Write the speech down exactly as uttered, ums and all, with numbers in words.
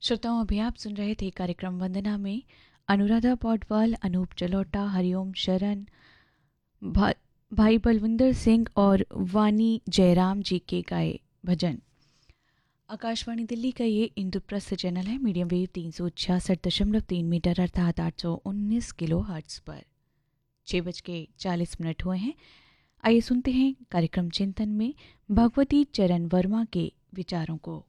श्रोताओं, अभी आप सुन रहे थे कार्यक्रम वंदना में अनुराधा पौडवाल, अनूप जलोटा, हरिओम शरण, भा, भाई बलविंदर सिंह और वानी जयराम जी के गाए भजन। आकाशवाणी दिल्ली का ये इंद्रप्रस्थ चैनल है, मीडियम वेव तीन सौ छियासठ दशमलव तीन मीटर अर्थात आठ सौ उन्नीस किलो हर्ट्स पर। छः बज के चालीस मिनट हुए हैं। आइए सुनते हैं कार्यक्रम चिंतन में भगवती चरण वर्मा के विचारों को।